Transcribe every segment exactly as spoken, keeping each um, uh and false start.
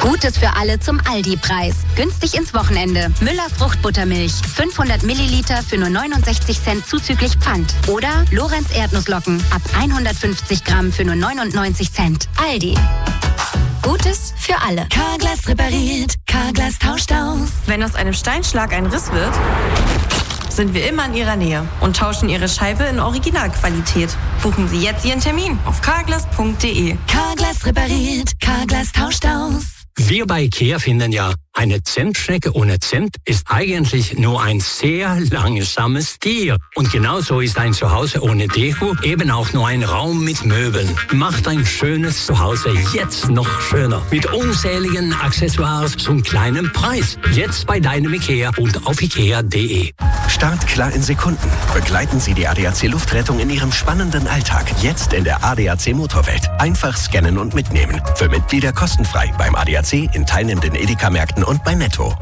Gutes für alle zum Aldi-Preis. Günstig ins Wochenende. Müller Fruchtbuttermilch. fünfhundert Milliliter für nur neunundsechzig Cent zuzüglich Pfand. Oder Lorenz Erdnusslocken. Ab hundertfünfzig Gramm für nur neunundneunzig Cent. Aldi. Gutes für alle. Carglass repariert. Carglass tauscht aus. Wenn aus einem Steinschlag ein Riss wird, sind wir immer in Ihrer Nähe und tauschen Ihre Scheibe in Originalqualität. Buchen Sie jetzt Ihren Termin auf carglass punkt de. Carglass repariert. Carglass tauscht aus. Wir bei IKEA finden ja, eine Zentschnecke ohne Zent ist eigentlich nur ein sehr langsames Tier. Und genauso ist ein Zuhause ohne Deko eben auch nur ein Raum mit Möbeln. Macht ein schönes Zuhause jetzt noch schöner. Mit unzähligen Accessoires zum kleinen Preis. Jetzt bei deinem IKEA und auf ikea punkt de. Start klar in Sekunden. Begleiten Sie die A D A C Luftrettung in Ihrem spannenden Alltag. Jetzt in der A D A C Motorwelt. Einfach scannen und mitnehmen. Für Mitglieder kostenfrei beim A D A C, in teilnehmenden Edeka-Märkten und bei Netto.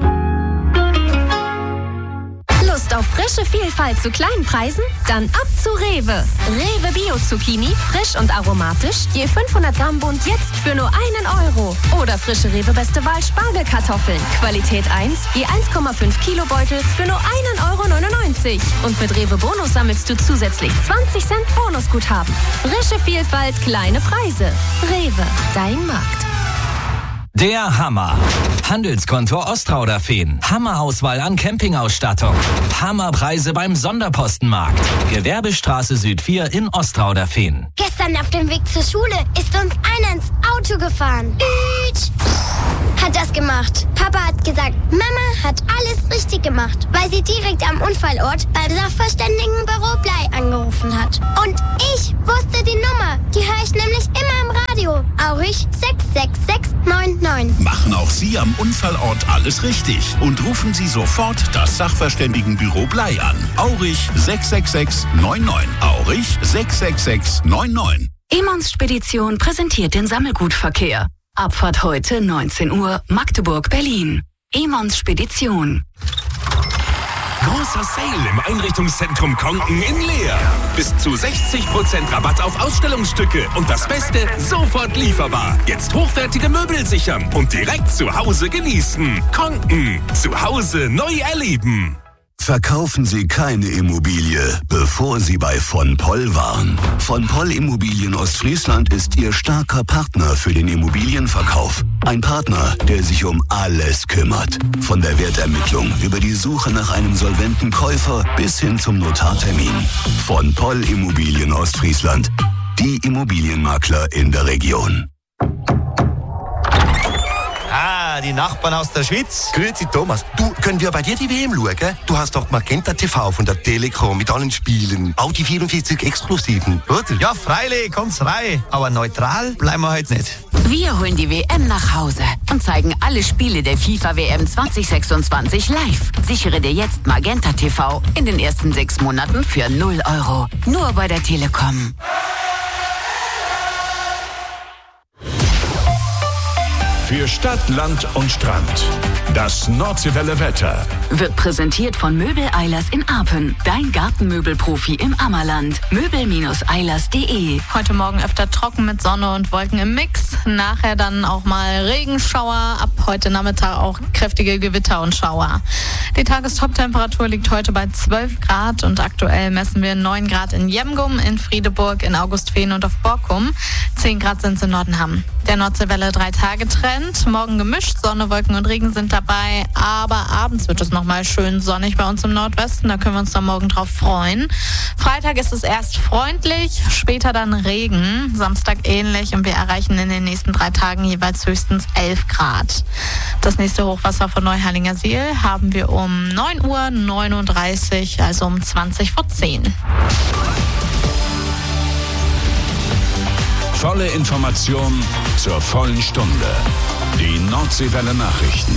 Lust auf frische Vielfalt zu kleinen Preisen? Dann ab zu Rewe. Rewe Bio Zucchini, frisch und aromatisch, je fünfhundert Gramm Bund jetzt für nur einen Euro. Oder frische Rewe Beste Wahl Spargelkartoffeln, Qualität eins, je eins Komma fünf Kilo Beutel für nur einen Euro neunundneunzig. Und mit Rewe Bonus sammelst du zusätzlich zwanzig Cent Bonusguthaben. Frische Vielfalt, kleine Preise. Rewe, dein Markt. Der Hammer. Handelskonto Ostrauderfehn. Hammerauswahl an Campingausstattung. Hammerpreise beim Sonderpostenmarkt. Gewerbestraße Süd vier in Ostrauderfehn. Gestern auf dem Weg zur Schule ist uns einer ins Auto gefahren. Üt. Hat das gemacht. Papa hat gesagt, Mama hat alles richtig gemacht, weil sie direkt am Unfallort beim Sachverständigenbüro Blei angerufen hat. Und ich wusste die Nummer. Die höre ich nämlich immer im Radio. Aurich sechs sechs sechs neun neun. Machen auch Sie am Unfallort alles richtig und rufen Sie sofort das Sachverständigenbüro Blei an. Aurich sechs sechs sechs neun neun. Aurich sechs sechs sechs neun neun. Emons Spedition präsentiert den Sammelgutverkehr. Abfahrt heute neunzehn Uhr, Magdeburg-Berlin. Emons Spedition. Großer Sale im Einrichtungszentrum Konken in Leer. Bis zu sechzig Prozent Rabatt auf Ausstellungsstücke und das Beste, sofort lieferbar. Jetzt hochwertige Möbel sichern und direkt zu Hause genießen. Konken, zu Hause neu erleben. Verkaufen Sie keine Immobilie, bevor Sie bei von Poll waren. Von Poll Immobilien Ostfriesland ist Ihr starker Partner für den Immobilienverkauf. Ein Partner, der sich um alles kümmert. Von der Wertermittlung über die Suche nach einem solventen Käufer bis hin zum Notartermin. Von Poll Immobilien Ostfriesland. Die Immobilienmakler in der Region. Ah, die Nachbarn aus der Schweiz. Grüezi Thomas. Du, können wir bei dir die W M schauen? Du hast doch Magenta T V von der Telekom mit allen Spielen. Auch die vierundvierzig Exklusiven, oder? Ja, freilich, kommt's rein. Aber neutral bleiben wir heute nicht. Wir holen die W M nach Hause und zeigen alle Spiele der FIFA W M zwanzig sechsundzwanzig live. Sichere dir jetzt Magenta T V in den ersten sechs Monaten für null Euro. Nur bei der Telekom. Für Stadt, Land und Strand. Das Nordseewelle Wetter. Wird präsentiert von Möbel Eilers in Apen. Dein Gartenmöbelprofi im Ammerland. Möbel Eilers punkt de. Heute Morgen öfter trocken mit Sonne und Wolken im Mix. Nachher dann auch mal Regenschauer. Ab heute Nachmittag auch kräftige Gewitter und Schauer. Die Tagestoptemperatur liegt heute bei zwölf Grad und aktuell messen wir neun Grad in Jemgum, in Friedeburg, in Augustfehn und auf Borkum. zehn Grad sind es in Nordenham. Der Nordseewelle drei Tage Trend. Morgen gemischt, Sonne, Wolken und Regen sind dabei, aber abends wird es nochmal schön sonnig bei uns im Nordwesten, da können wir uns dann morgen drauf freuen. Freitag ist es erst freundlich, später dann Regen, Samstag ähnlich und wir erreichen in den nächsten drei Tagen jeweils höchstens elf Grad. Das nächste Hochwasser von Neuharlingersiel haben wir um neun Uhr neununddreißig, also um zwanzig vor zehn. Volle Information zur vollen Stunde. Die Nordseewelle Nachrichten.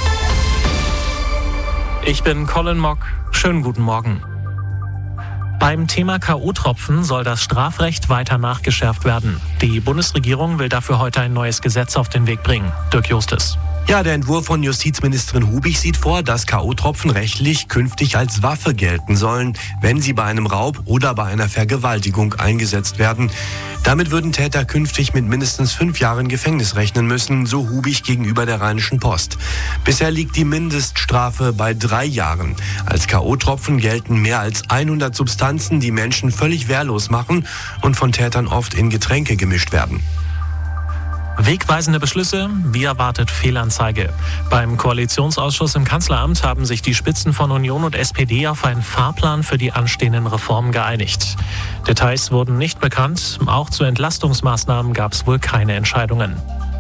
Ich bin Colin Mock. Schönen guten Morgen. Beim Thema K O-Tropfen soll das Strafrecht weiter nachgeschärft werden. Die Bundesregierung will dafür heute ein neues Gesetz auf den Weg bringen. Dirk Justus. Ja, der Entwurf von Justizministerin Hubig sieht vor, dass K O-Tropfen rechtlich künftig als Waffe gelten sollen, wenn sie bei einem Raub oder bei einer Vergewaltigung eingesetzt werden. Damit würden Täter künftig mit mindestens fünf Jahren Gefängnis rechnen müssen, so Hubig gegenüber der Rheinischen Post. Bisher liegt die Mindeststrafe bei drei Jahren. Als K O-Tropfen gelten mehr als hundert Substanzen, die Menschen völlig wehrlos machen und von Tätern oft in Getränke gemischt werden. Wegweisende Beschlüsse, wie erwartet Fehlanzeige. Beim Koalitionsausschuss im Kanzleramt haben sich die Spitzen von Union und S P D auf einen Fahrplan für die anstehenden Reformen geeinigt. Details wurden nicht bekannt, auch zu Entlastungsmaßnahmen gab es wohl keine Entscheidungen.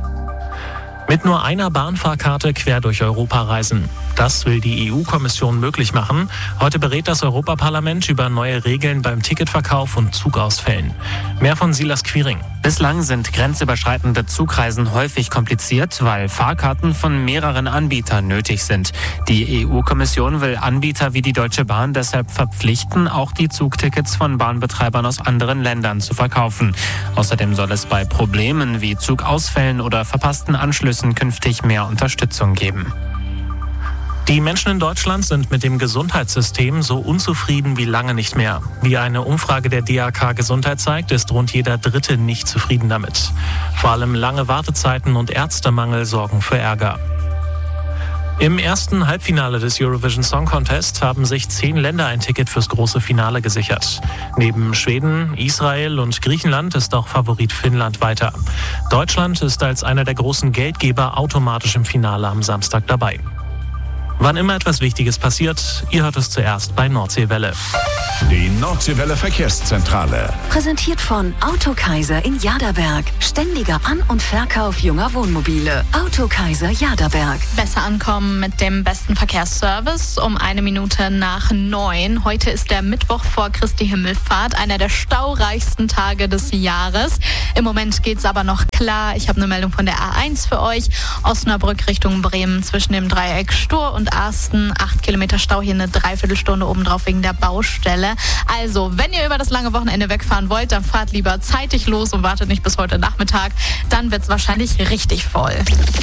Mit nur einer Bahnfahrkarte quer durch Europa reisen. Das will die E U-Kommission möglich machen. Heute berät das Europaparlament über neue Regeln beim Ticketverkauf und Zugausfällen. Mehr von Silas Quiring. Bislang sind grenzüberschreitende Zugreisen häufig kompliziert, weil Fahrkarten von mehreren Anbietern nötig sind. Die E U-Kommission will Anbieter wie die Deutsche Bahn deshalb verpflichten, auch die Zugtickets von Bahnbetreibern aus anderen Ländern zu verkaufen. Außerdem soll es bei Problemen wie Zugausfällen oder verpassten Anschlüssen künftig mehr Unterstützung geben. Die Menschen in Deutschland sind mit dem Gesundheitssystem so unzufrieden wie lange nicht mehr. Wie eine Umfrage der D A K Gesundheit zeigt, ist rund jeder Dritte nicht zufrieden damit. Vor allem lange Wartezeiten und Ärztemangel sorgen für Ärger. Im ersten Halbfinale des Eurovision Song Contest haben sich zehn Länder ein Ticket fürs große Finale gesichert. Neben Schweden, Israel und Griechenland ist auch Favorit Finnland weiter. Deutschland ist als einer der großen Geldgeber automatisch im Finale am Samstag dabei. Wann immer etwas Wichtiges passiert, ihr hört es zuerst bei Nordseewelle. Die Nordseewelle Verkehrszentrale. Präsentiert von Autokaiser in Jaderberg. Ständiger An- und Verkauf junger Wohnmobile. Autokaiser Jaderberg. Besser ankommen mit dem besten Verkehrsservice um eine Minute nach neun. Heute ist der Mittwoch vor Christi Himmelfahrt, einer der staureichsten Tage des Jahres. Im Moment geht's aber noch klar. Ich habe eine Meldung von der A eins für euch. Osnabrück Richtung Bremen zwischen dem Dreieck Stur und Arsten. Acht Kilometer Stau, hier eine Dreiviertelstunde obendrauf wegen der Baustelle. Also, wenn ihr über das lange Wochenende wegfahren wollt, dann fahrt lieber zeitig los und wartet nicht bis heute Nachmittag. Dann wird's wahrscheinlich richtig voll.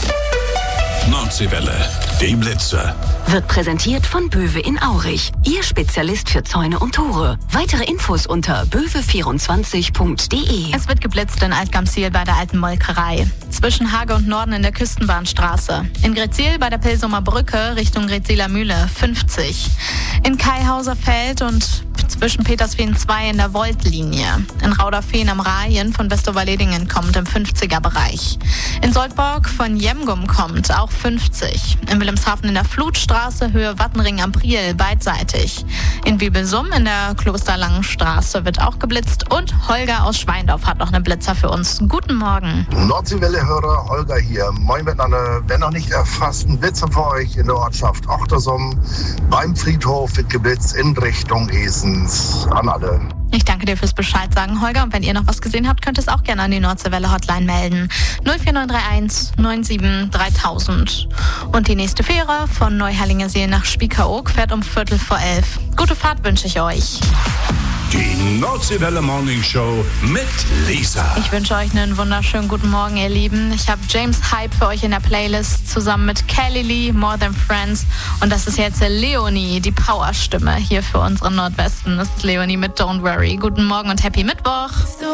Nordseewelle, die Blitze. Wird präsentiert von Böwe in Aurich. Ihr Spezialist für Zäune und Tore. Weitere Infos unter böwe vierundzwanzig punkt de. Es wird geblitzt in Altgamsiel bei der Alten Molkerei. Zwischen Hage und Norden in der Küstenbahnstraße. In Gretzil bei der Pilsumer Brücke Richtung Greziler Mühle fünfzig. In Kaihauserfeld und zwischen Petersfehn zwei in der Voltlinie. In Rauderfehn am Rayen von Westoverledingen kommt im fünfziger-Bereich. In Soldborg von Jemgum kommt auch fünfzig. In Wilhelmshaven in der Flutstraße Höhe Wattenring am Priel beidseitig. In Wiebelsum in der Klosterlangenstraße wird auch geblitzt und Holger aus Schweindorf hat noch einen Blitzer für uns. Guten Morgen. Nordseewelle-Hörer Holger hier. Moin miteinander. Wenn noch nicht erfasst, ein Blitzer für euch in der Ortschaft Ochtersum. Beim Friedhof wird geblitzt in Richtung Esens. An alle. Ich danke dir fürs Bescheid sagen, Holger. Und wenn ihr noch was gesehen habt, könnt ihr es auch gerne an die Nordseewelle-Hotline melden. null vier neun drei eins neun sieben dreitausend. Und die nächste Fähre von Neuherlingersee nach Spiekeroog fährt um Viertel vor elf. Gute Fahrt wünsche ich euch. Die Nordseewelle Morning Show mit Lisa. Ich wünsche euch einen wunderschönen guten Morgen, ihr Lieben. Ich habe James Hype für euch in der Playlist zusammen mit Kelly Lee, More Than Friends. Und das ist jetzt Leonie, die Powerstimme hier für unseren Nordwesten. Das ist Leonie mit Don't Worry. Guten Morgen und Happy Mittwoch.